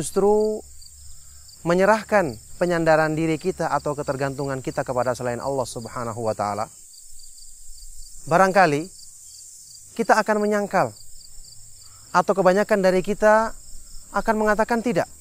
justru menyerahkan penyandaran diri kita atau ketergantungan kita kepada selain Allah Subhanahu wa taala, barangkali kita akan menyangkal atau kebanyakan dari kita akan mengatakan tidak.